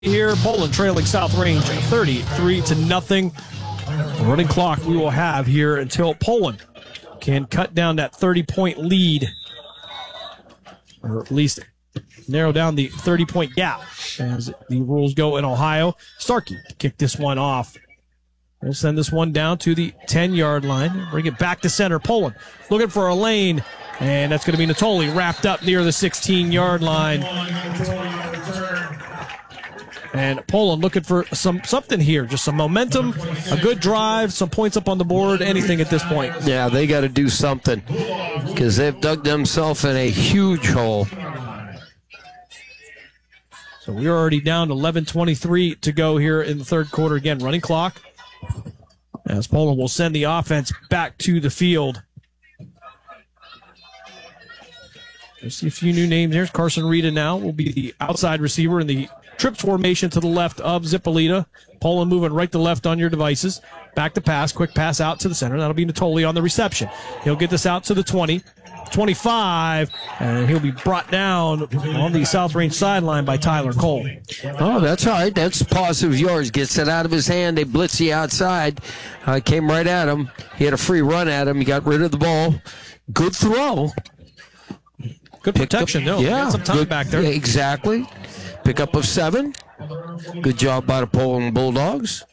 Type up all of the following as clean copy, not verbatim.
Here, Poland trailing South Range 33-0. The running clock we will have here until Poland can cut down that 30-point lead, or at least narrow down the 30-point gap as the rules go in Ohio. Starkey kick this one off. We'll send this one down to the 10-yard line. Bring it back to center. Poland looking for a lane, and that's going to be Natoli wrapped up near the 16-yard line. And Poland looking for something here, just some momentum, a good drive, some points up on the board, anything at this point. Yeah, they got to do something because they've dug themselves in a huge hole. So we're already down to 11:23 to go here in the third quarter. Again, running clock. As Poland will send the offense back to the field. We'll see a few new names. There's Carson Rita now will be the outside receiver in the trips formation to the left of Zippolita. Poland moving right to left on your devices. Back to pass. Quick pass out to the center. That'll be Natoli on the reception. He'll get this out to the 20, 25, and he'll be brought down on the South Range sideline by Tyler Cole. Oh, that's all right. That's positive yards. Gets it out of his hand. They blitz the outside. Came right at him. He had a free run at him. He got rid of the ball. Good throw. Good protection, though. Yeah. Got some time good, back there. Yeah, exactly. Pickup of 7. Good job by the Poland Bulldogs.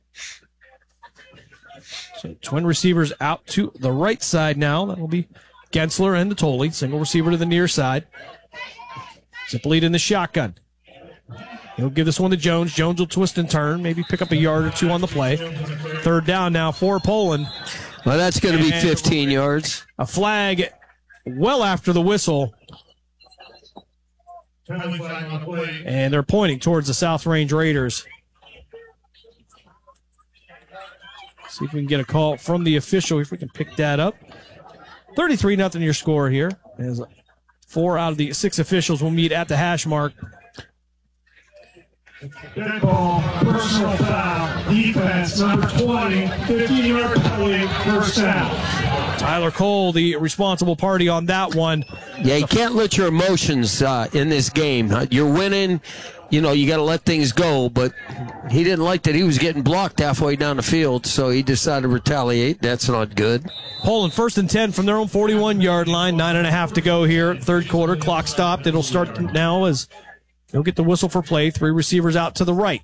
So twin receivers out to the right side now. That will be Gensler and Natoli. Single receiver to the near side. Zippolita in the shotgun. He'll give this one to Jones. Jones will twist and turn, maybe pick up a yard or two on the play. Third down now for Poland. Well, that's going to be 15 yards. A flag well after the whistle. And they're pointing towards the South Range Raiders. See if we can get a call from the official, if we can pick that up. 33-0 your score here. As 4 out of the 6 officials will meet at the hash mark. Dead ball, personal foul, defense, number 20, 15-yard penalty, first down. Tyler Cole, the responsible party on that one. Yeah, you can't let your emotions in this game. You're winning, you got to let things go, but he didn't like that he was getting blocked halfway down the field, so he decided to retaliate. That's not good. Poland first and 10 from their own 41-yard line, 9.5 to go here, third quarter. Clock stopped. It'll start now as he'll get the whistle for play. 3 receivers out to the right.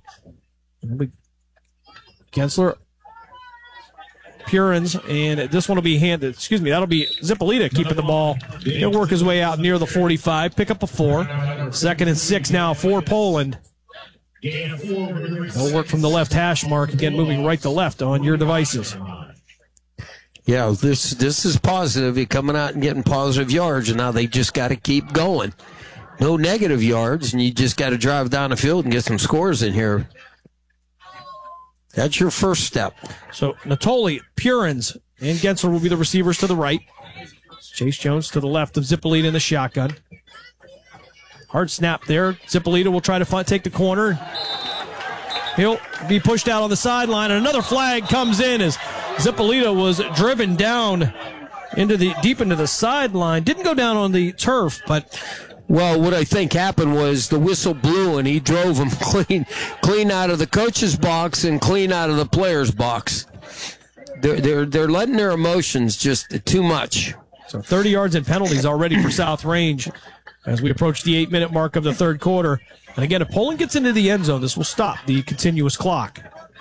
Gensler, Purins, and this one will be handed. That'll be Zippolita keeping the ball. He'll work his way out near the 45, pick up a 4. 2nd and 6 now for Poland. They'll work from the left hash mark, again moving right to left on your devices. Yeah, this is positive. You're coming out and getting positive yards, and now they just got to keep going. No negative yards, and you just got to drive down the field and get some scores in here. That's your first step. So Natoli, Purins, and Gensler will be the receivers to the right. Chase Jones to the left of Zippolita in the shotgun. Hard snap there. Zippolita will try to take the corner. He'll be pushed out on the sideline, and another flag comes in as Zippolita was driven down deep into the sideline. Didn't go down on the turf, but... Well, what I think happened was the whistle blew and he drove him clean out of the coach's box and clean out of the player's box. They're letting their emotions just too much. So 30 yards and penalties already for South Range as we approach the 8-minute mark of the third quarter. And again, if Poland gets into the end zone, this will stop the continuous clock.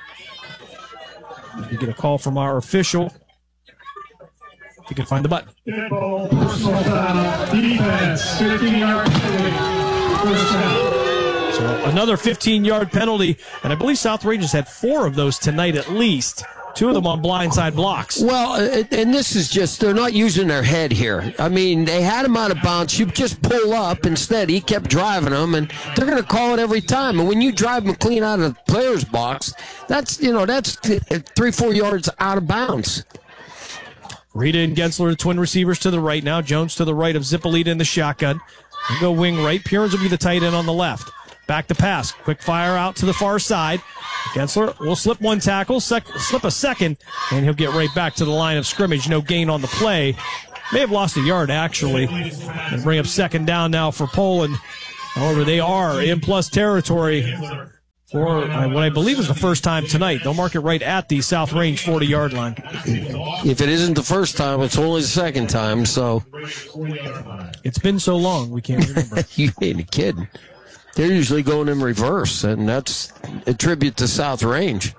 We get a call from our official. If you can find the button. Dead ball, personal foul, defense, 15-yard penalty, first down. So another 15-yard penalty, and I believe South Range has had 4 of those tonight at least. 2 of them on blindside blocks. Well, and this is just, they're not using their head here. I mean, they had him out of bounds. You just pull up. Instead, he kept driving them, and they're going to call it every time. And when you drive them clean out of the player's box, that's 3-4 yards out of bounds. Rita and Gensler, the twin receivers to the right now. Jones to the right of Zippolita in the shotgun. We'll go wing right. Purins will be the tight end on the left. Back to pass. Quick fire out to the far side. Gensler will slip one tackle, slip a second, and he'll get right back to the line of scrimmage. No gain on the play. May have lost a yard, actually. And bring up second down now for Poland. However, they are in plus territory for what I believe is the first time tonight. They'll mark it right at the South Range 40-yard line. If it isn't the first time, it's only the second time, so. It's been so long, we can't remember. You ain't kidding. They're usually going in reverse, and that's a tribute to South Range.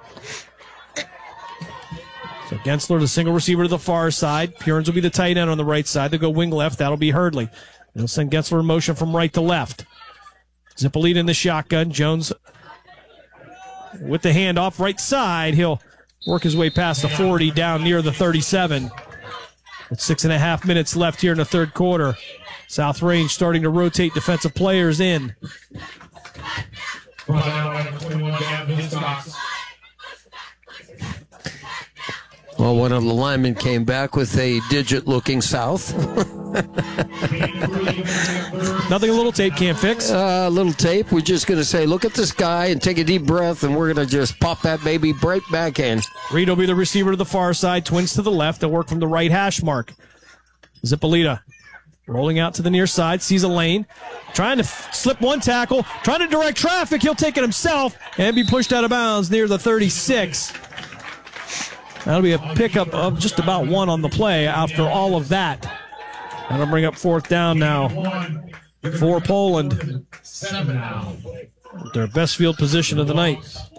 So Gensler, the single receiver to the far side. Purins will be the tight end on the right side. They'll go wing left. That'll be Hurdley. They'll send Gensler in motion from right to left. Zippolita in the shotgun. Jones with the handoff right side. He'll work his way past the 40 down near the 37. With 6.5 minutes left here in the third quarter. South Range starting to rotate defensive players in. Well, one of the linemen came back with a digit looking south. Nothing a little tape can't fix. A little tape. We're just going to say, look at this guy and take a deep breath, and we're going to just pop that baby right back in. Reed will be the receiver to the far side. Twins to the left. They'll work from the right hash mark. Zippolita rolling out to the near side. Sees a lane. Trying to slip one tackle. Trying to direct traffic. He'll take it himself and be pushed out of bounds near the 36. That'll be a pickup of just about one on the play after all of that. That'll bring up fourth down now for Poland. Their best field position of the night.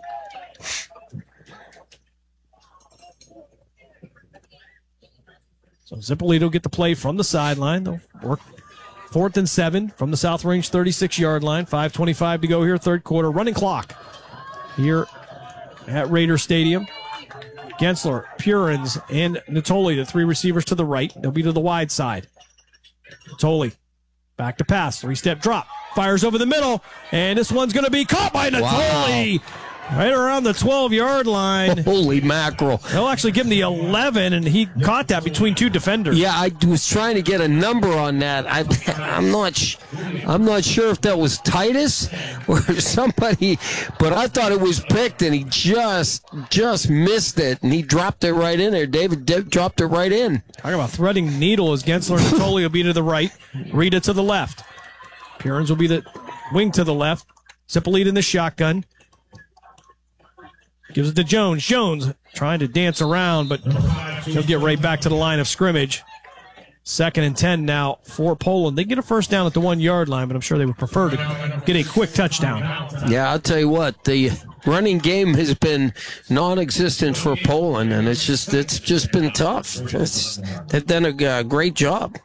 So Zippolita will get the play from the sideline. They'll work 4th and 7 from the South Range 36-yard line. 5:25 to go here, third quarter. Running clock here at Raider Stadium. Gensler, Purins, and Natoli, the three receivers to the right. They'll be to the wide side. Natoli, back to pass. 3-step drop. Fires over the middle. And this one's going to be caught by Natoli. Wow. Right around the 12-yard line. Holy mackerel. They'll actually give him the 11, and he caught that between two defenders. Yeah, I was trying to get a number on that. I'm not sure if that was Titus or somebody, but I thought it was picked, and he just missed it, and he dropped it right in there. David dropped it right in. Talk about threading needle as Gensler and Natoli will be to the right. Rita to the left. Purins will be the wing to the left. Zippolita in the shotgun. Gives it to Jones. Jones trying to dance around, but he'll get right back to the line of scrimmage. 2nd and 10 now for Poland. They get a first down at the 1-yard line, but I'm sure they would prefer to get a quick touchdown. Yeah, I'll tell you what, the running game has been non-existent for Poland, and it's just been tough. They've done a great job.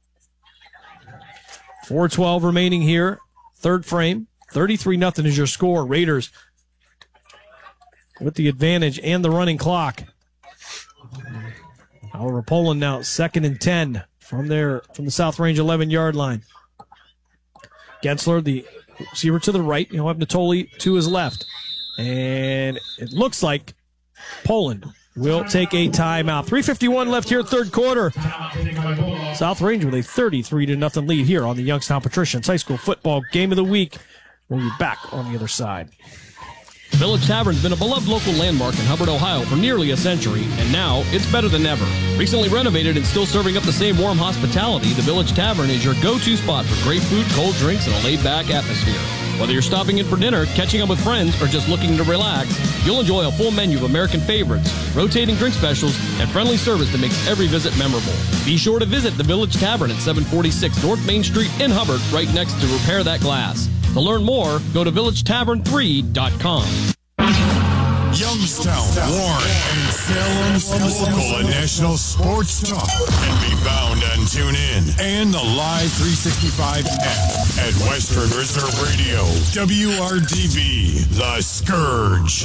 4:12 remaining here. Third frame. 33-0 is your score. Raiders with the advantage and the running clock. However, Poland now 2nd and 10 from the South Range 11-yard line. Gensler, the receiver to the right. He'll have Natoli to his left. And it looks like Poland will take a timeout. 3:51 left here, third quarter. South Range with a 33-0 lead here on the Youngstown Patricians High School Football Game of the Week. We'll be back on the other side. Village Tavern's been a beloved local landmark in Hubbard, Ohio for nearly a century, and now it's better than ever. Recently renovated and still serving up the same warm hospitality, the Village Tavern is your go-to spot for great food, cold drinks, and a laid-back atmosphere. Whether you're stopping in for dinner, catching up with friends, or just looking to relax, you'll enjoy a full menu of American favorites, rotating drink specials, and friendly service that makes every visit memorable. Be sure to visit the Village Tavern at 746 North Main Street in Hubbard, right next to Repair That Glass. To learn more, go to villagetavern3.com. Youngstown, Warren, and Salem's local and national sports talk can be found on TuneIn and the Live 365 app at Western Reserve Radio, WRDB, The Scourge.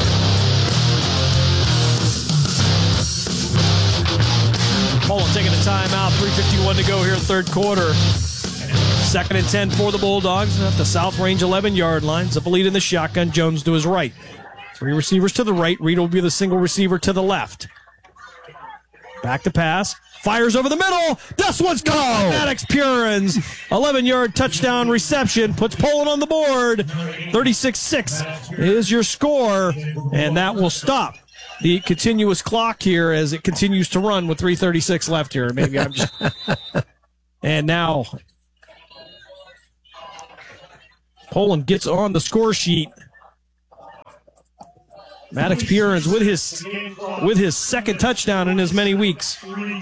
Poland taking a timeout. 3:51 to go here, third quarter. 2nd and 10 for the Bulldogs at the South Range 11-yard line. Zippolita in the shotgun. Jones to his right. Three receivers to the right. Reed will be the single receiver to the left. Back to pass. Fires over the middle. This one's caught. Maddox Purins. 11-yard touchdown reception. Puts Poland on the board. 36-6 is your score. And that will stop the continuous clock here as it continues to run with 3:36 left here. Maybe I'm just... And now Poland gets on the score sheet Maddox Pierens with his second touchdown in as many weeks.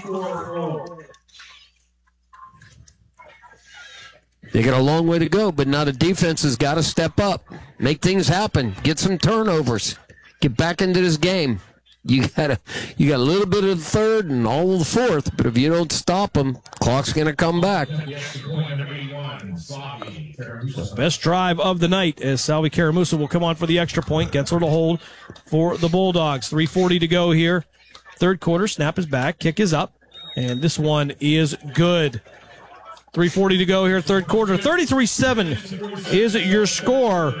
They got a long way to go, but now the defense has got to step up, make things happen, get some turnovers, get back into this game. You got a little bit of the third and all of the fourth, but if you don't stop them, clock's going to come back. Best drive of the night as Salvi Karamusa will come on for the extra point. Gensler to hold for the Bulldogs. 3:40 to go here. Third quarter, snap is back, kick is up, and this one is good. 3:40 to go here, third quarter. 33-7 is your score.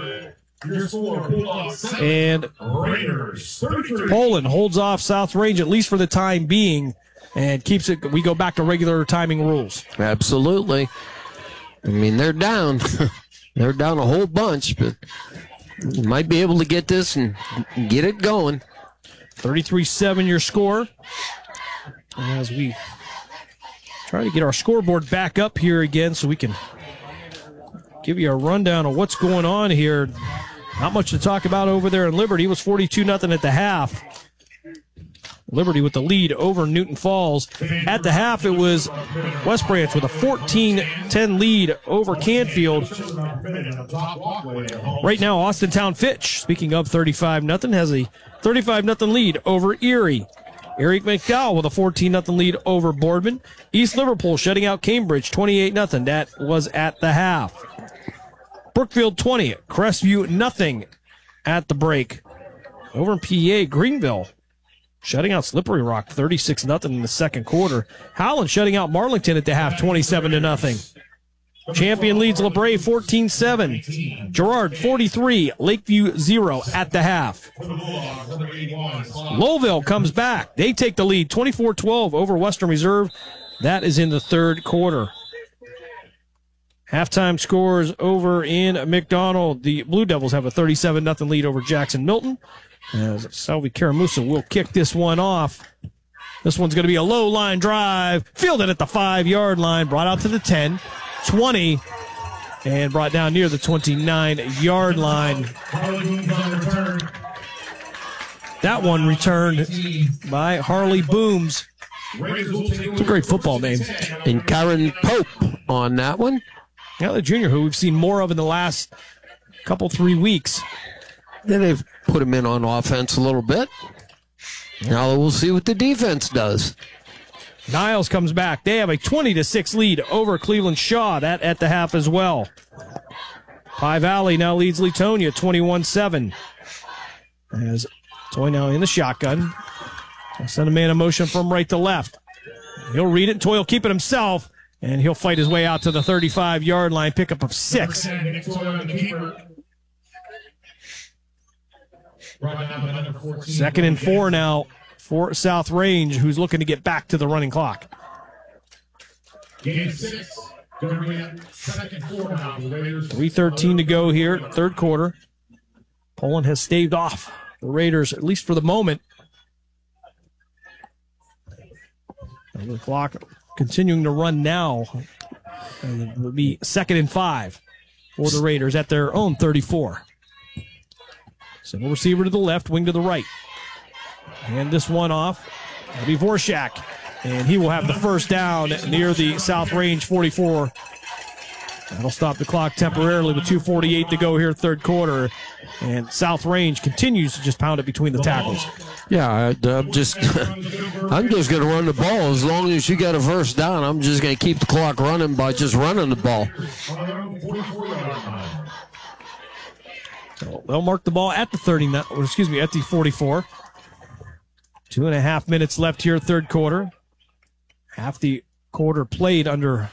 And Poland holds off South Range, at least for the time being, and keeps it. We go back to regular timing rules. Absolutely. I mean, they're down. They're down a whole bunch, but you might be able to get this and get it going. 33-7 your score. As we try to get our scoreboard back up here again so we can give you a rundown of what's going on here. Not much to talk about over there in Liberty. It was 42-0 at the half. Liberty with the lead over Newton Falls. At the half, it was West Branch with a 14-10 lead over Canfield. Right now, Austintown Fitch, speaking of 35-0, has a 35-0 lead over Erie. Eric McDowell with a 14-0 lead over Boardman. East Liverpool shutting out Cambridge 28-0. That was at the half. Brookfield 20, Crestview nothing at the break. Over in PA, Greenville shutting out Slippery Rock 36-0 in the second quarter. Howland shutting out Marlington at the half 27-0. Champion leads LeBray 14-7. Girard 43, Lakeview 0 at the half. Lowville comes back. They take the lead 24-12 over Western Reserve. That is in the third quarter. Halftime scores over in McDonald. The Blue Devils have a 37-0 lead over Jackson Milton. As Salvi Karamusa will kick this one off. This one's going to be a low line drive. Fielded at the 5-yard line. Brought out to the 10, 20, and brought down near the 29-yard line. That one returned by Harley Booms. It's a great football name. And Karen Pope on that one. Now the junior who we've seen more of in the last couple, 3 weeks. Then they've put him in on offense a little bit. Now we'll see what the defense does. Niles comes back. They have a 20-6 lead over Cleveland Shaw. That at the half as well. Pie Valley now leads Leetonia 21-7. As Toy now in the shotgun. I'll send a man in motion from right to left. He'll read it. Toy will keep it himself. And he'll fight his way out to the 35-yard line, pickup of 6. Second and 4 now for South Range, who's looking to get back to the running clock. 3:13 to go here, third quarter. Poland has staved off the Raiders, at least for the moment. The clock continuing to run now. And it will be 2nd and 5 for the Raiders at their own 34. Single receiver to the left, wing to the right. Hand this one off. It'll be Vorshak. And he will have the first down near the South Range 44. That'll stop the clock temporarily with 2:48 to go here, third quarter. And South Range continues to just pound it between the tackles. Yeah, I'm just going to run the ball. As long as you got a first down, I'm just going to keep the clock running by just running the ball. So they'll mark the ball at the 44. 2.5 minutes left here, third quarter. Half the quarter played under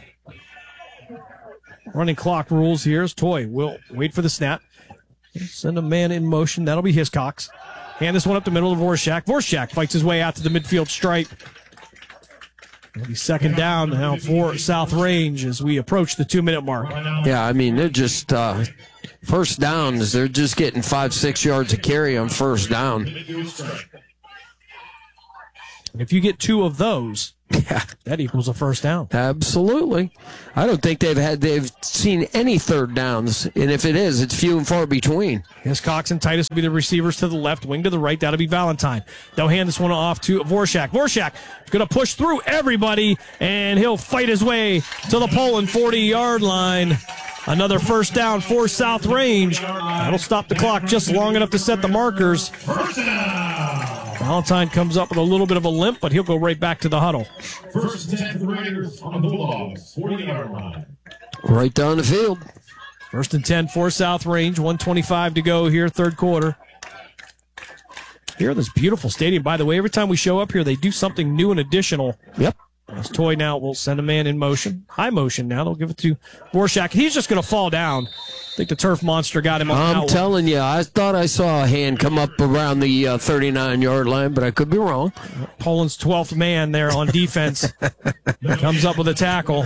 running clock rules here. As Toy will wait for the snap. Send a man in motion. That'll be Hiscox. Hand this one up the middle of Vorshak. Vorshak fights his way out to the midfield stripe. It'll be second down now for South Range as we approach the 2-minute mark. Yeah, I mean, they're just first downs. They're just getting 5-6 yards of carry on first down. If you get 2 of those, Yeah, that equals a first down. absolutely. I don't think they've seen any third downs, and if it is, it's few and far between. Hiscox and Titus will be the receivers to the left, wing to the right. That'll be Valentine. They'll hand this one off to Vorshak. Vorshak going to push through everybody, and he'll fight his way to the Poland 40-yard line. Another first down for South Range. That'll stop the clock just long enough to set the markers. Valentine comes up with a little bit of a limp, but he'll go right back to the huddle. First and 10 for the Raiders on the Bulldogs, 40-yard line. Right down the field. First and 10 for South Range. 1:25 to go here, third quarter. Here in this beautiful stadium, by the way, every time we show up here, they do something new and additional. Yep. As Toy now will send a man in motion. High motion now. They'll give it to Vorshak. He's just going to fall down. I think the turf monster got him on that I'm one. telling you, I thought I saw a hand come up around the 39-yard line, but I could be wrong. Poland's 12th man there on defense comes up with a tackle.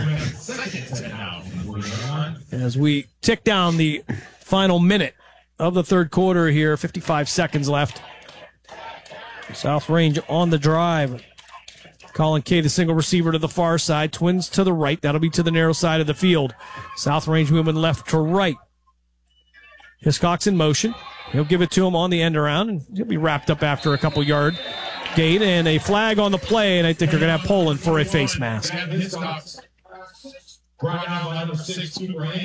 As we tick down the final minute of the third quarter here, 55 seconds left. South Range on the drive. Colin Kay, the single receiver to the far side. Twins to the right. That'll be to the narrow side of the field. South Range moving left to right. Hiscox in motion. He'll give it to him on the end around, and he'll be wrapped up after a couple yard gain. And a flag on the play, and I think they're going to have Poland for a face mask. Right now, number 6,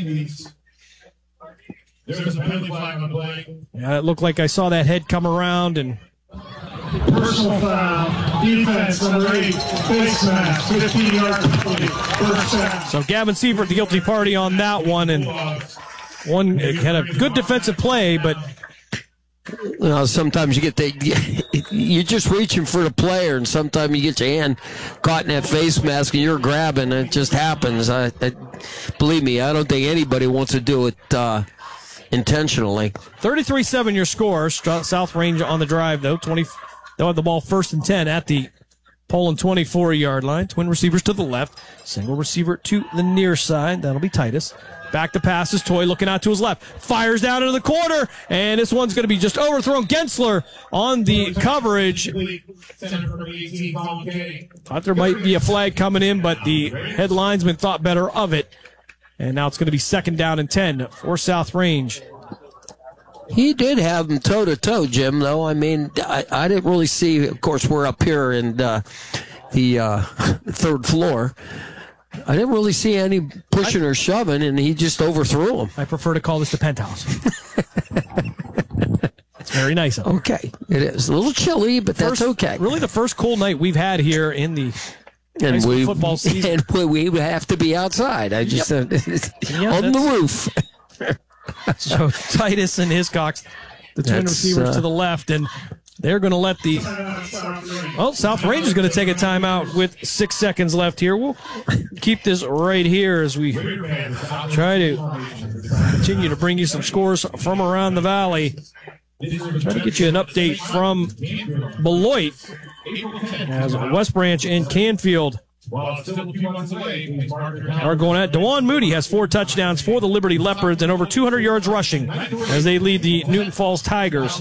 there's a penalty flag on the play. Yeah, it looked like I saw that head come around, and Personal foul, defense, number 8, face mask, 15-yard penalty, first down. so Gavin Seifert, the guilty party on that one, and one had a good defensive play, but You know, sometimes you get you're just reaching for the player, and sometimes you get your hand caught in that face mask and you're grabbing. It just happens. Believe me, I don't think anybody wants to do it intentionally. 33-7 your score. South Range on the drive, though. They'll have the ball first and 10 at the Poland 24-yard line. Twin receivers to the left. Single receiver to the near side. That'll be Titus. Back to passes. Toy looking out to his left. Fires down into the corner. And this one's going to be just overthrown. Gensler on the coverage. Thought there might be a flag coming in, but the head linesman thought better of it. And now it's going to be second down and 10 for South Range. He did have him toe-to-toe, Jim, though. I mean, I didn't really see, of course, we're up here in the third floor. I didn't really see any pushing or shoving, and he just overthrew him. I prefer to call this the penthouse. It's very nice. Okay, it is. A little chilly, but that's okay. Really the first cool night we've had here in the high school football season. And we have to be outside. I just on the roof. So Titus and Hiscox, the twin receivers to the left, and they're going to let South Range is going to take a timeout with 6 seconds left here. We'll keep this right here as we try to continue to bring you some scores from around the valley. Try to get you an update from Beloit as West Branch and Canfield are going at. DeJuan Moody has 4 touchdowns for the Liberty Leopards and over 200 yards rushing as they lead the Newton Falls Tigers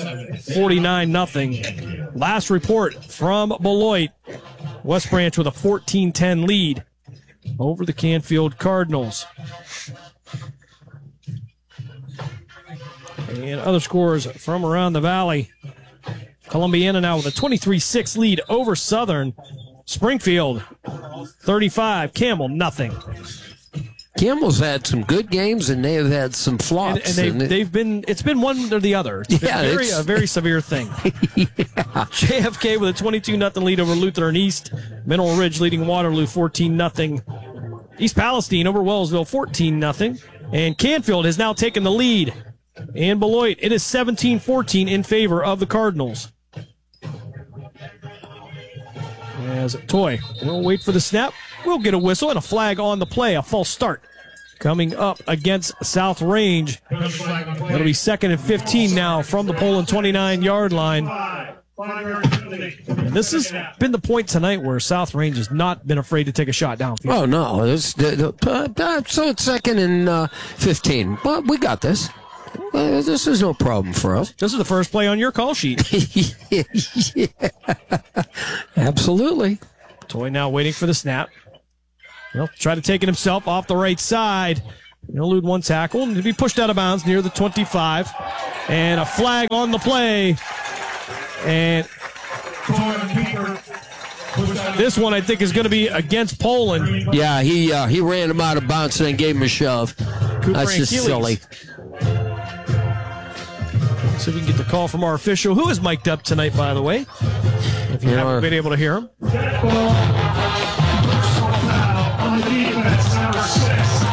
49-0. Last report from Beloit, West Branch with a 14-10 lead over the Canfield Cardinals. And other scores from around the valley. Columbiana now with a 23-6 lead over Southern. Springfield, 35. Camel, nothing. Camel's had some good games, and they have had some flops. And it's been one or the other. It's been a very severe thing. JFK with a 22-0 lead over Lutheran East. Mineral Ridge leading Waterloo 14-0. East Palestine over Wellsville 14-0. And Canfield has now taken the lead. And Beloit, it is 17-14 in favor of the Cardinals. As Toy will wait for the snap. We'll get a whistle and a flag on the play. A false start coming up against South Range. That'll be second and 15 now from the Poland 29-yard line. And this has been the point tonight where South Range has not been afraid to take a shot downfield. Oh, no. So it's second and 15. Well, we got this. This is no problem for us. This is the first play on your call sheet. Yeah. Absolutely. Toy now waiting for the snap. He'll try to take it himself off the right side. He'll elude one tackle and be pushed out of bounds near the 25. And a flag on the play. And this one, I think, is going to be against Poland. Yeah, he ran him out of bounds and then gave him a shove. That's just silly. So we can get the call from our official, who is mic'd up tonight, by the way, if you haven't been able to hear him. On the defense, number 6.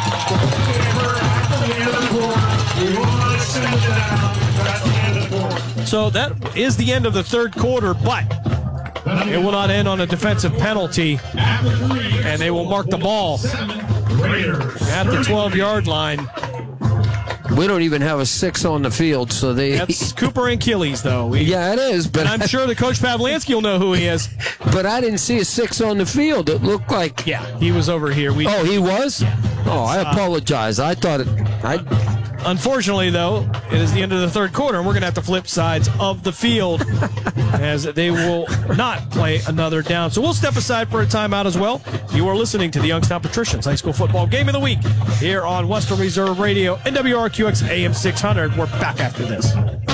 So that is the end of the third quarter, but it will not end on a defensive penalty, and they will mark the ball at the 12-yard line. We don't even have a 6 on the field, so they... That's Cooper and Achilles, though. Yeah, it is, but... And I'm sure that Coach Pavlansky will know who he is. But I didn't see a 6 on the field. It looked like... Yeah, he was over here. Oh, he was? Oh, I apologize. I thought it... Unfortunately, though, it is the end of the third quarter, and we're going to have to flip sides of the field as they will not play another down. So we'll step aside for a timeout as well. You are listening to the Youngstown Patricians High School Football Game of the Week here on Western Reserve Radio and WRQX AM 600. We're back after this.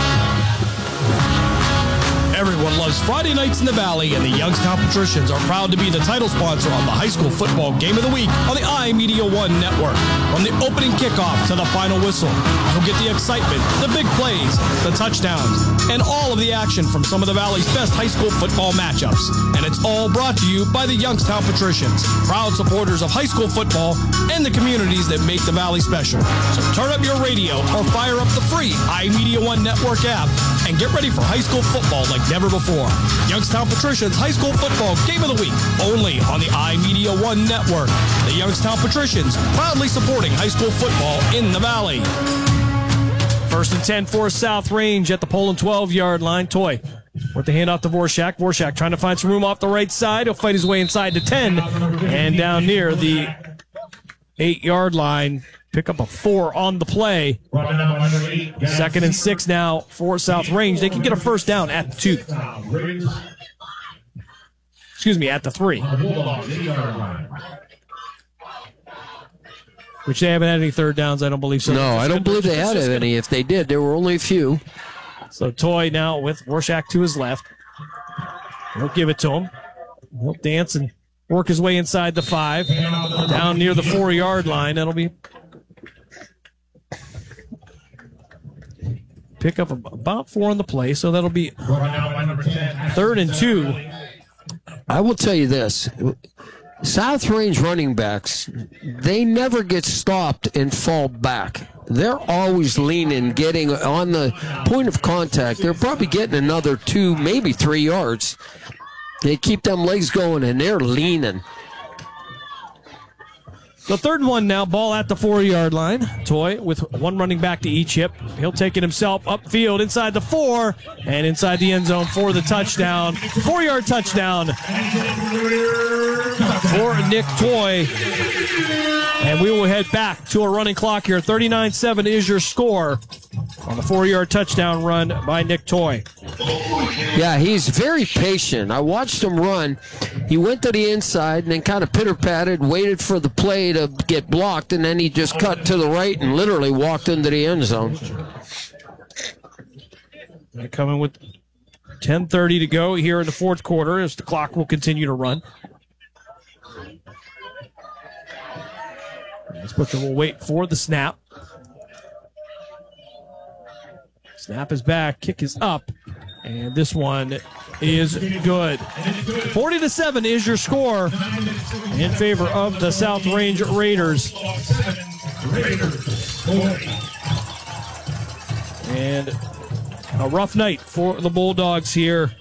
Everyone loves Friday nights in the Valley, and the Youngstown Patricians are proud to be the title sponsor on the High School Football Game of the Week on the iMedia One Network. From the opening kickoff to the final whistle, you'll get the excitement, the big plays, the touchdowns, and all of the action from some of the Valley's best high school football matchups. And it's all brought to you by the Youngstown Patricians, proud supporters of high school football and the communities that make the Valley special. So turn up your radio or fire up the free iMedia One Network app and get ready for high school football like never before. Youngstown Patricians High School Football Game of the Week, only on the iMedia One Network. The Youngstown Patricians, proudly supporting high school football in the Valley. 1st and 10 for South Range at the Poland 12-yard line. Toy with the handoff to Vorshak. Vorshak trying to find some room off the right side. He'll fight his way inside to 10 and down near the 8-yard line. Pick up a 4 on the play. 2nd and 6 now for South Range. They can get a first down at the 2. Excuse me, at the 3. Which they haven't had any third downs, I don't believe so. No, I don't believe they had any. If they did, there were only a few. So Toy now with Vorshak to his left. He'll give it to him. He'll dance and work his way inside the 5. Down near the 4-yard line. That'll be pick up about 4 on the play, so that'll be 3rd and 2. I will tell you this. South Range running backs, they never get stopped and fall back. They're always leaning, getting on the point of contact. They're probably getting another 2, maybe 3 yards. They keep them legs going, and they're leaning. The 3rd one now, ball at the 4-yard line. Toy with one running back to each hip. He'll take it himself upfield inside the 4 and inside the end zone for the touchdown. 4-yard touchdown for Nick Toy. And we will head back to a running clock here. 39-7 is your score on the 4-yard touchdown run by Nick Toy. Yeah, he's very patient. I watched him run. He went to the inside and then kind of pitter-patted, waited for the play to get blocked, and then he just cut to the right and literally walked into the end zone. They're coming with 10:30 to go here in the 4th quarter as the clock will continue to run. This butcher will wait for the snap. Snap is back, kick is up, and this one is good. 40-7 is your score in favor of the South Range Raiders. And a rough night for the Bulldogs here.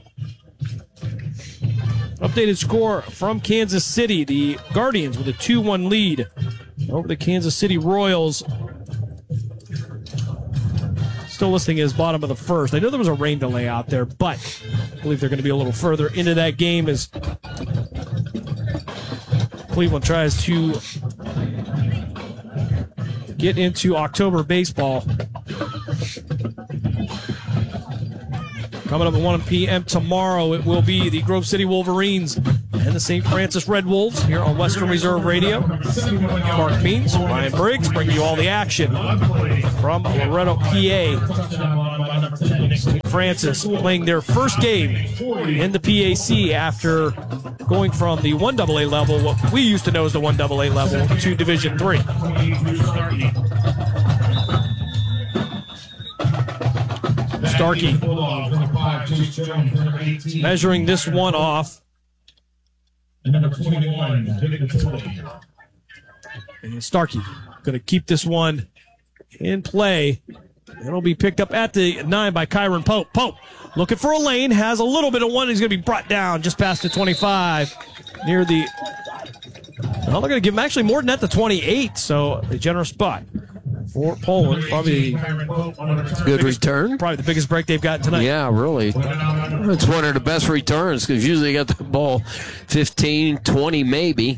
Updated score from Kansas City. The Guardians with a 2-1 lead over the Kansas City Royals. Still listing as bottom of the 1st. I know there was a rain delay out there, but I believe they're going to be a little further into that game as Cleveland tries to get into October baseball. Coming up at 1 p.m. tomorrow, it will be the Grove City Wolverines and the St. Francis Red Wolves here on Western Reserve Radio. Mark Means, Ryan Briggs, bringing you all the action from Loretto, PA. St. Francis playing their first game in the PAC after going from the 1AA level, what we used to know as the 1AA level, to Division III. Starkey measuring this one off. And Starkey going to keep this one in play. It'll be picked up at the 9 by Kyron Pope. Pope looking for a lane, has a little bit of one. He's going to be brought down just past the 25 near the... Well, they're going to give him actually more than that, the 28, so a generous spot for Poland. Probably good return. Probably the biggest break they've got tonight. Yeah, really. It's one of the best returns because usually you got the ball 15, 20 maybe.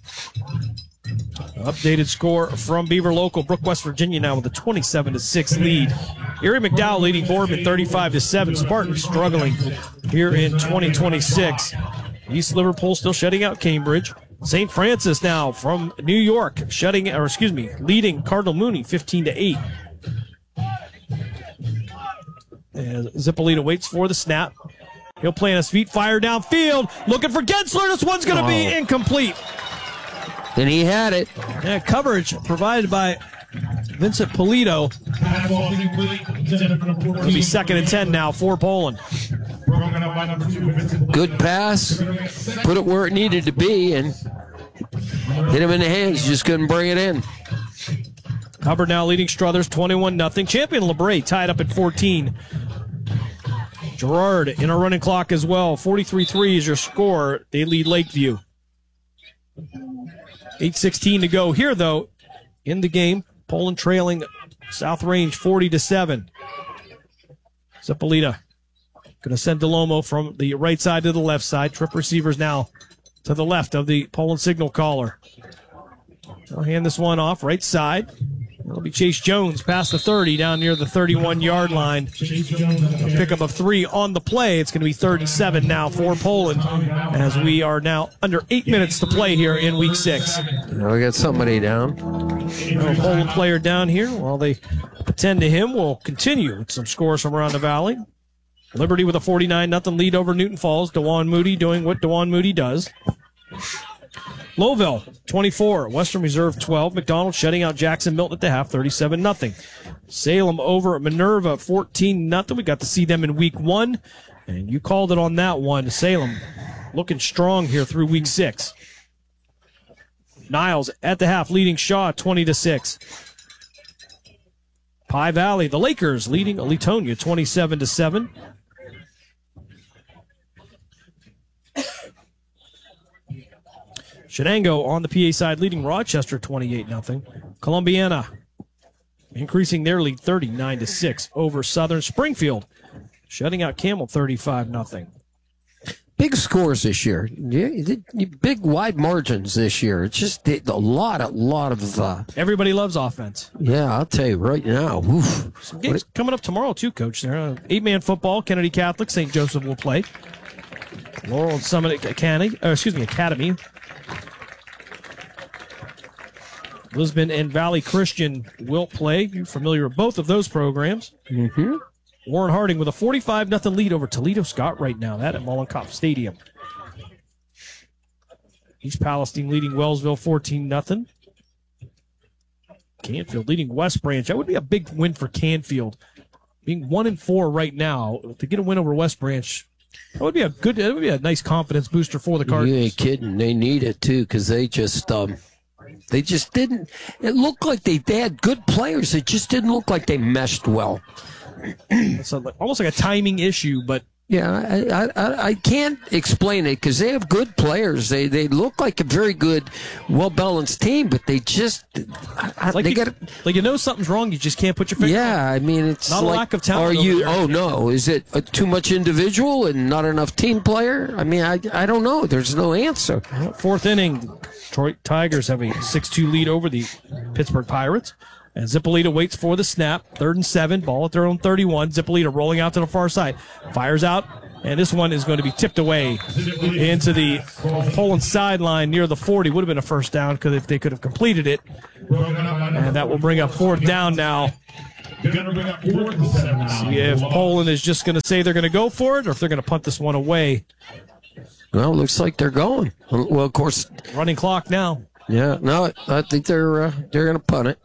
Updated score from Beaver Local. Brook, West Virginia now with a 27-6 lead. Erie McDowell leading Boardman 35-7. Spartans struggling here in 2026. East Liverpool still shutting out Cambridge. St. Francis now from New York leading Cardinal Mooney 15-8. And Zippolito waits for the snap. He'll play on his feet, fire downfield, looking for Gensler. This one's going to be incomplete. And he had it. Yeah, coverage provided by Vincent Polito. It'll be 2nd and 10 now for Poland. Good pass. Put it where it needed to be and hit him in the hands. Just couldn't bring it in. Hubbard now leading Struthers 21-0. Champion LeBray tied up at 14. Gerard in a running clock as well. 43-3 is your score. They lead Lakeview. 8:16 to go here, though, in the game. Poland trailing South Range 40-7. Zippolita going to send DeLomo from the right side to the left side. Trip receivers now to the left of the Poland signal caller. I'll hand this one off right side. It'll be Chase Jones past the 30 down near the 31-yard line. A pickup of 3 on the play. It's going to be 3rd and 7 now for Poland as we are now under 8 minutes to play here in week 6. We got somebody down. A Poland player down here. While they attend to him, we'll continue with some scores from around the valley. Liberty with a 49-0 lead over Newton Falls. DeJuan Moody doing what DeJuan Moody does. Lowville, 24. Western Reserve, 12. McDonald shutting out Jackson Milton at the half, 37-0. Salem over Minerva, 14-0. We got to see them in week 1, and you called it on that one. Salem looking strong here through week 6. Niles at the half, leading Shaw, 20-6. Pie Valley, the Lakers leading Letonia, 27-7. Shenango on the PA side leading Rochester 28-0. Columbiana increasing their lead 39-6 over Southern. Springfield shutting out Camel 35-0. Big scores this year. Big wide margins this year. It's just a lot of everybody loves offense. Yeah, I'll tell you right now. Oof. Some games coming up tomorrow too, Coach. There, 8-man football. Kennedy Catholic, St. Joseph will play. Laurel and Summit Academy. Lisbon and Valley Christian will play. You're familiar with both of those programs. Mm-hmm. Warren Harding with a 45-0 lead over Toledo Scott right now. That at Mollenkopf Stadium. East Palestine leading Wellsville 14-0. Canfield leading West Branch. That would be a big win for Canfield. Being 1-4 right now, to get a win over West Branch, that would be a nice confidence booster for the Cardinals. You ain't kidding. They need it too because they just didn't. It looked like they had good players. It just didn't look like they meshed well. It's almost like a timing issue, but yeah, I can't explain it because they have good players. They look like a very good, well-balanced team, but they just something's wrong. You just can't put your finger. Yeah, I mean it's not like, a lack of talent. Oh no, is it too much individual and not enough team player? I mean I don't know. There's no answer. 4th inning, Detroit Tigers have a 6-2 lead over the Pittsburgh Pirates. And Zippolita waits for the snap. 3rd and 7, ball at their own 31. Zippolita rolling out to the far side. Fires out, and this one is going to be tipped away into the Poland sideline near the 40. Would have been a first down because if they could have completed it. And that will bring up 4th down now. See if Poland is just going to say they're going to go for it or if they're going to punt this one away. Well, looks like they're going. Well, of course. Running clock now. Yeah, no, I think they're going to punt it.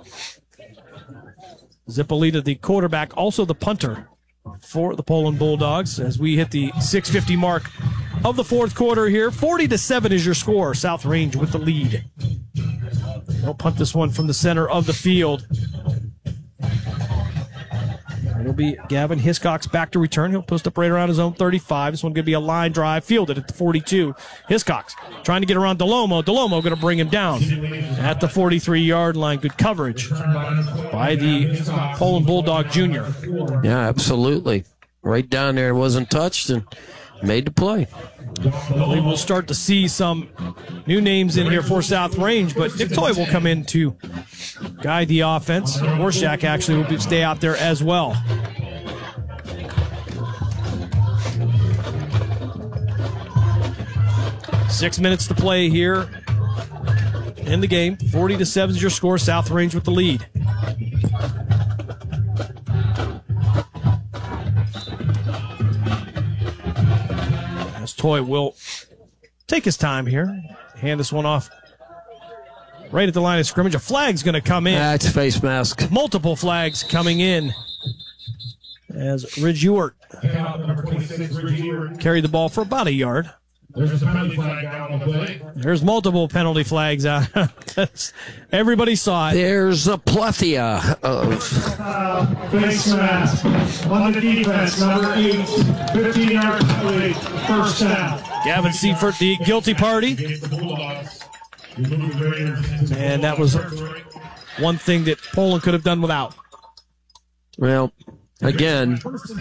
Zippolita, the quarterback, also the punter for the Poland Bulldogs as we hit the 6:50 mark of the 4th quarter here. 40-7 is your score. South Range with the lead. They'll punt this one from the center of the field. It'll be Gavin Hiscox back to return. He'll post up right around his own 35. This one's going to be a line drive, fielded at the 42. Hiscox trying to get around Delomo. Delomo going to bring him down at the 43-yard line. Good coverage by the Poland Bulldog Jr. Yeah, absolutely. Right down there, wasn't touched and made the play. We will start to see some new names in here for South Range, but Nick Toy will come in to guide the offense. Warshak actually will stay out there as well. Six minutes to play here in the game. 40-7 is your score. South Range with the lead. Toy will take his time here. Hand this one off right at the line of scrimmage. A flag's going to come in. That's face mask. Multiple flags coming in as Ridge Ewart carried the ball for about a yard. There's a penalty flag down on the play. There's multiple penalty flags out. Everybody saw it. There's a plethora of Face mask on the defense, number 8, 15-yard penalty, first down. Gavin Seifert, the guilty party. And that was one thing that Poland could have done without. Well, again,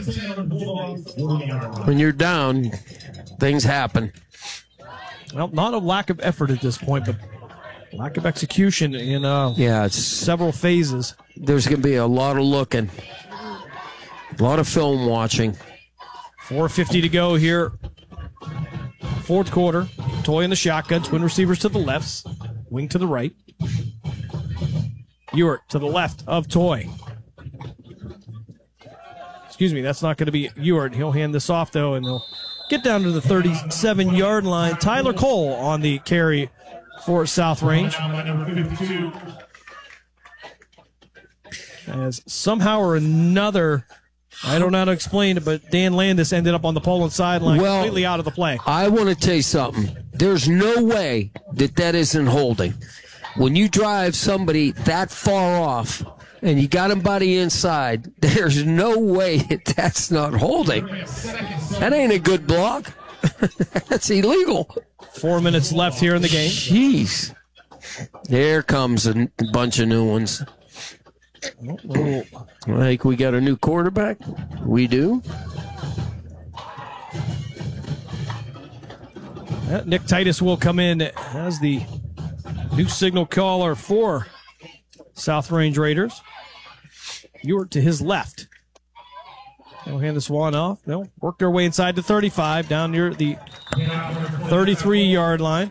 when you're down, things happen. Well, not a lack of effort at this point, but lack of execution in it's several phases. There's going to be a lot of looking, a lot of film watching. 4:50 to go here. 4th quarter. Toy in the shotgun. Twin receivers to the left. Wing to the right. Ewart to the left of Toy. Excuse me, that's not going to be Ewart. He'll hand this off, though, and he'll get down to the 37-yard line. Tyler Cole on the carry for South Range. As somehow or another, I don't know how to explain it, but Dan Landis ended up on the Poland sideline, completely out of the play. I want to tell you something. There's no way that isn't holding. When you drive somebody that far off and you got him by the inside, there's no way that's not holding. That ain't a good block. That's illegal. 4 minutes left here in the game. Jeez. There comes a bunch of new ones. Like we got a new quarterback? We do. Nick Titus will come in as the new signal caller for South Range Raiders. Ewart to his left. They'll hand this one off. They'll work their way inside the 35, down near the 33-yard line.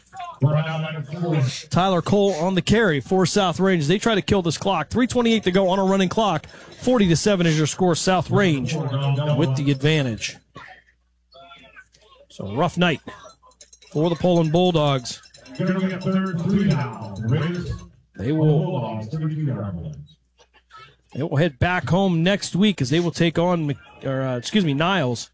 Tyler Cole on the carry for South Range. They try to kill this clock. 3:28 to go on a running clock. 40-7 is your score. South Range with the advantage. So rough night for the Poland Bulldogs. They will head back home next week as they will take on, Niles.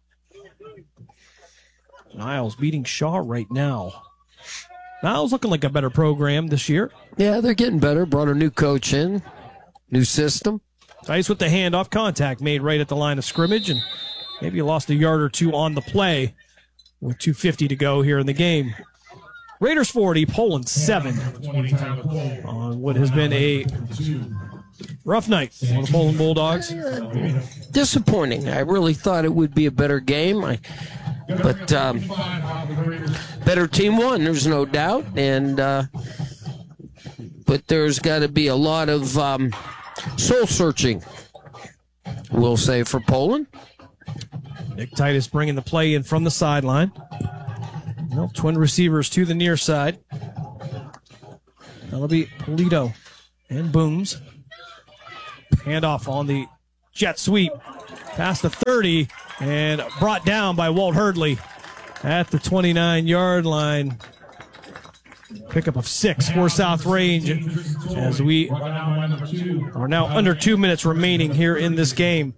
Niles beating Shaw right now. Niles looking like a better program this year. Yeah, they're getting better. Brought a new coach in, new system. Tice with the handoff, contact made right at the line of scrimmage, and maybe lost a yard or two on the play with 2:50 to go here in the game. Raiders 40, Poland 7 on what has been a rough night for the Poland Bulldogs. Disappointing. I really thought it would be a better game. But better team won, there's no doubt. And but there's got to be a lot of soul searching, we'll say, for Poland. Nick Titus bringing the play in from the sideline. Well, twin receivers to the near side. That'll be Polito and Booms. Handoff on the jet sweep. Past the 30 and brought down by Walt Hurdley at the 29-yard line. Pickup of 6 for South Range as we are now under 2 minutes remaining here in this game.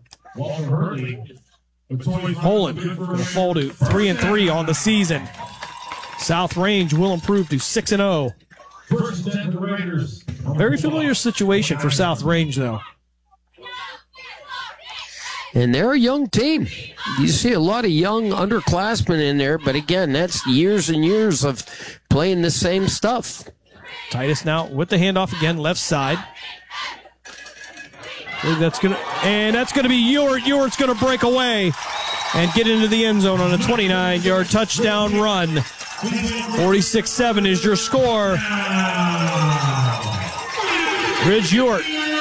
Poland going to fall to 3-3 on the season. South Range will improve to 6-0. Very familiar situation for South Range, though. And they're a young team. You see a lot of young underclassmen in there, but again, that's years and years of playing the same stuff. Titus now with the handoff again, left side. That's gonna be Ewart. Ewart's gonna break away and get into the end zone on a 29-yard touchdown run. 46-7 is your score. Ridge Ewart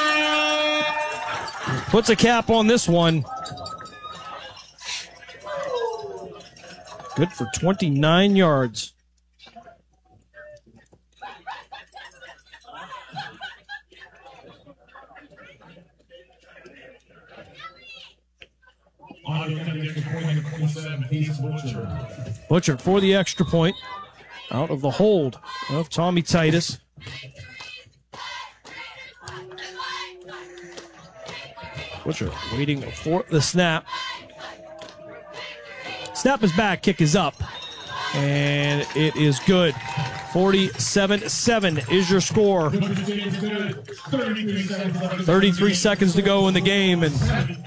puts a cap on this one. Good for 29 yards. Butcher for the extra point. Out of the hold of Tommy Titus. Butcher waiting for the snap. Snap is back, kick is up. And it is good. 47-7 is your score. 33 seconds to go in the game. And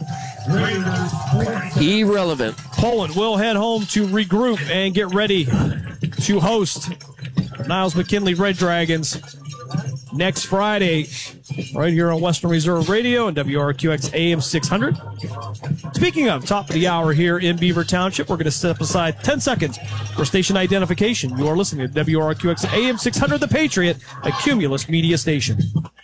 irrelevant. Poland will head home to regroup and get ready to host Niles McKinley Red Dragons next Friday right here on Western Reserve Radio and WRQX AM 600. Speaking of top of the hour here in Beaver Township, we're going to step aside 10 seconds for station identification. You are listening to WRQX AM 600, The Patriot, a Cumulus media station.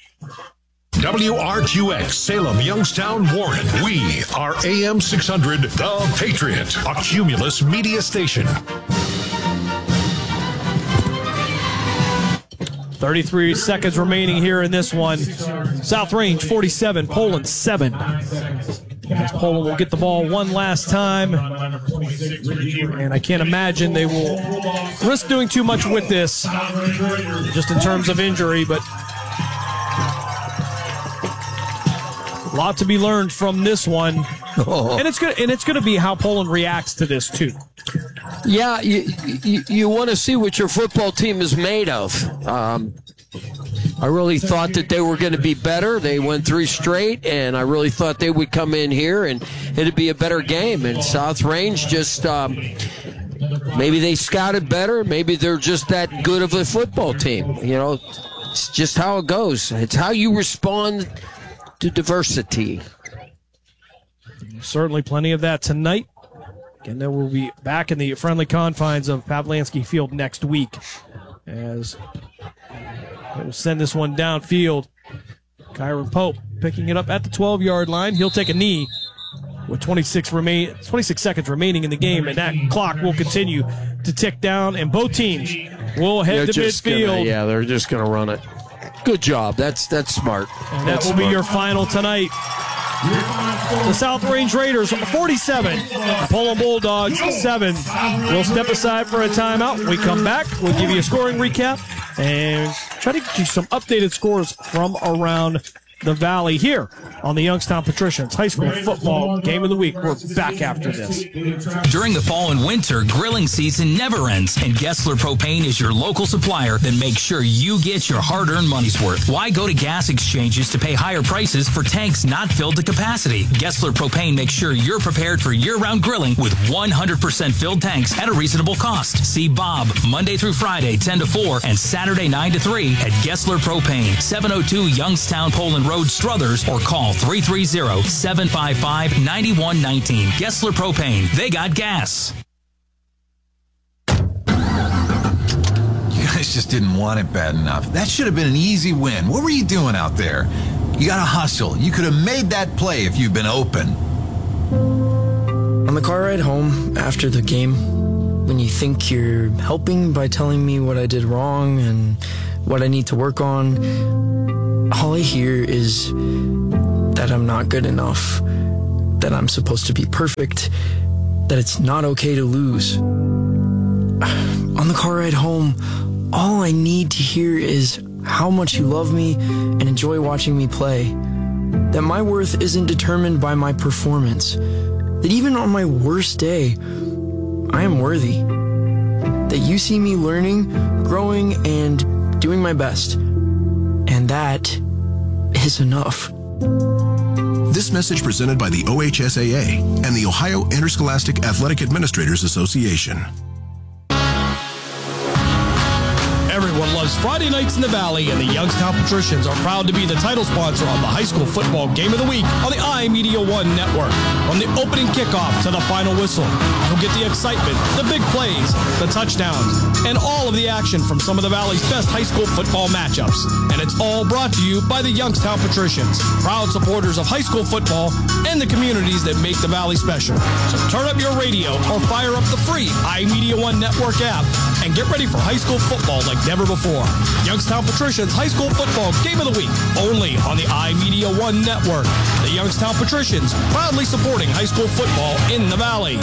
WRQX, Salem, Youngstown, Warren. We are AM 600, The Patriot, a Cumulus media station. 33 seconds remaining here in this one. South Range 47, Poland 7. As Poland will get the ball one last time. And I can't imagine they will risk doing too much with this, just in terms of injury, but a lot to be learned from this one. And it's going to be how Poland reacts to this too. Yeah, you want to see what your football team is made of. I really thought that they were going to be better. They went 3 straight, and I really thought they would come in here and it'd be a better game. And South Range just maybe they scouted better. Maybe they're just that good of a football team. You know, it's just how it goes. It's how you respond to diversity. Certainly plenty of that tonight. And then we'll be back in the friendly confines of Pavlansky Field next week as we'll send this one downfield. Kyron Pope picking it up at the 12-yard line. He'll take a knee with 26 seconds remaining in the game, and that clock will continue to tick down, and both teams will head to midfield. They're just going to run it. Good job. That's smart. And that will be your final tonight. The South Range Raiders 47, Poland Bulldogs 7. We'll step aside for a timeout. When we come back, we'll give you a scoring recap and try to get you some updated scores from around the Valley here on the Youngstown Patricians High School Football Game of the Week. We're back after this. During the fall and winter, grilling season never ends, and Gessler Propane is your local supplier that makes sure you get your hard-earned money's worth. Why go to gas exchanges to pay higher prices for tanks not filled to capacity? Gessler Propane makes sure you're prepared for year-round grilling with 100% filled tanks at a reasonable cost. See Bob Monday through Friday, 10 to 4, and Saturday, 9 to 3 at Gessler Propane, 702 Youngstown Poland Road, Struthers, or call 330-755-9119. Gessler Propane. They got gas. guys just didn't want it bad enough. That should have been an easy win. What were you doing out there? You got to hustle. You could have made that play if you'd been open. On the car ride home after the game, when you think you're helping by telling me what I did wrong and what I need to work on, all I hear is that I'm not good enough, that I'm supposed to be perfect, that it's not okay to lose. On the car ride home, all I need to hear is how much you love me and enjoy watching me play, that my worth isn't determined by my performance, that even on my worst day, I am worthy, that you see me learning, growing, and doing my best, and that is enough. This message presented by the OHSAA and the Ohio Interscholastic Athletic Administrators Association. Everyone loves Friday nights in the Valley, and the Youngstown Patricians are proud to be the title sponsor of the high school football game of the week on the iMedia One network. From the opening kickoff to the final whistle, you'll get the excitement, the big plays, the touchdowns, and all of the action from some of the Valley's best high school football matchups. And it's all brought to you by the Youngstown Patricians, proud supporters of high school football and the communities that make the Valley special. So turn up your radio or fire up the free iMedia One network app and get ready for high school football like never before. Youngstown Patricians High School Football Game of the Week, only on the iMedia One network. The Youngstown Patricians, proudly supporting high school football in the Valley.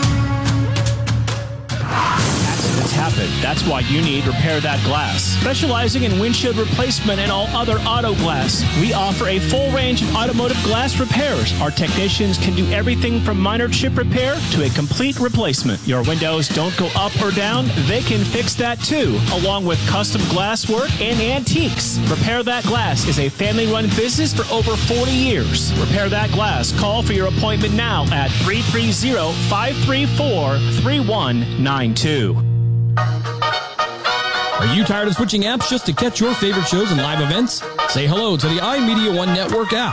Accidents happen. That's why you need Repair That Glass. Specializing in windshield replacement and all other auto glass, we offer a full range of automotive glass repairs. Our technicians can do everything from minor chip repair to a complete replacement. Your windows don't go up or down, they can fix that too, along with custom glass work and antiques. Repair That Glass is a family-run business for over 40 years. Repair That Glass. Call for your appointment now at 330-534-3192. Are you tired of switching apps just to catch your favorite shows and live events? Say hello to the iMedia One network app.